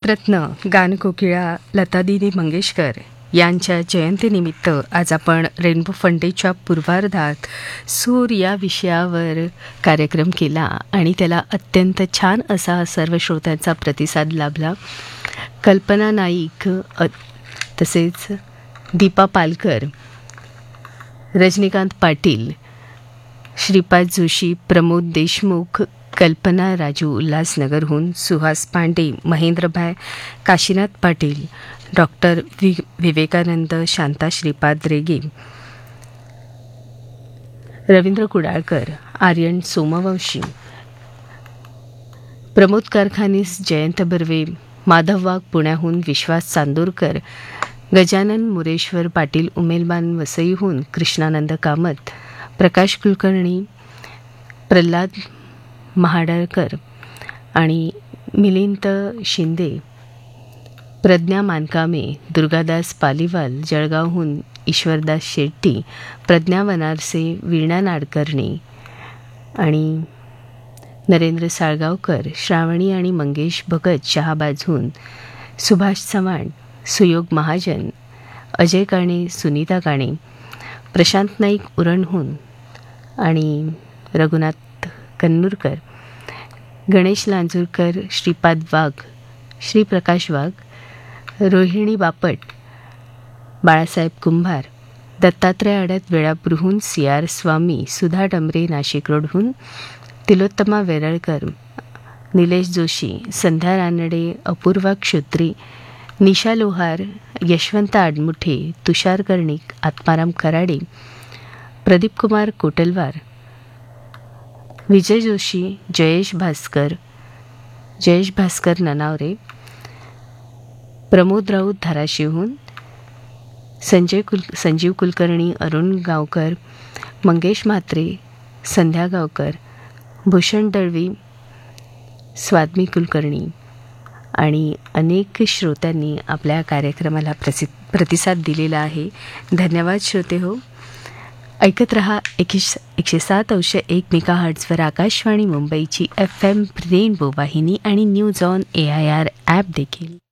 पॉपरत्न गानकोकिळा लतादीदी मंगेशकर यांच्या जयंतीनिमित्त आज आपण रेनबो फंडेच्या पूर्वार्धात सूर या विषयावर कार्यक्रम केला आणि त्याला अत्यंत छान असा सर्व श्रोत्यांचा प्रतिसाद लाभला. कल्पना नाईक तसेच दीपा पालकर, रजनीकांत पाटील, श्रीपाद जोशी, प्रमोद देशमुख, कल्पना राजू उल्हासनगरहून, सुहास पांडे, महेंद्रभाई काशीनाथ पाटील, डॉक्टर विवेकानंद, शांता श्रीपाद रेगे, रवींद्र कुडाळकर, आर्यन सोमवंशी, प्रमोद कारखानीस, जयंत बर्वे, माधव वाघ पुण्याहून, विश्वास चांदोरकर, गजानन मुरेश्वर पाटील, उमेलमान वसईहून, कृष्णानंद कामत, प्रकाश कुलकर्णी, प्रल्हाद महाडळकर आणि मिलिंद शिंदे, प्रज्ञा मानकामे, दुर्गादास पालीवाल, जळगावहून ईश्वरदास शेट्टी, प्रज्ञा वनारसे, वीणा नाडकर्णी आणि नरेंद्र साळगावकर, श्रावणी आणि मंगेश भगत शहाबाजहून, सुभाष चव्हाण, सुयोग महाजन, अजय काणे, सुनीता काणे, प्रशांत नाईक उरणहून आणि रघुनाथ कन्नूरकर, गणेश लांजूरकर, श्रीपाद वाघ, श्रीप्रकाश वाघ, रोहिणी बापट, बाळासाहेब कुंभार, दत्तात्रय आडत वेळापूरहून, CR स्वामी, सुधा डंबरे नाशिक रोडहून, तिलोत्तमा वेरळकर, निलेश जोशी, संध्या रानडे, अपूर्वा क्षोत्री, निशा लोहार, यशवंत आडमुठे, तुषार कर्णिक, आत्माराम कराडे, प्रदीप कुमार कोटलवार, विजय जोशी, जयेश भास्कर ननावरे, प्रमोद राऊत धाराशिवहून, संजीव कुलकर्णी, अरुण गावकर, मंगेश म्हात्रे, संध्या गावकर, भूषण दळवी, स्वाद्मी कुलकर्णी आणि अनेक श्रोत्यांनी आपल्या कार्यक्रमाला प्रतिसाद दिलेला आहे. धन्यवाद श्रोते हो. ऐकत रहा 107.1 मेगाहर्ट्झवर आकाशवाणी मुंबईची FM रेनबो वाहिनी आणि न्यूज ऑन AIR ॲप देखील.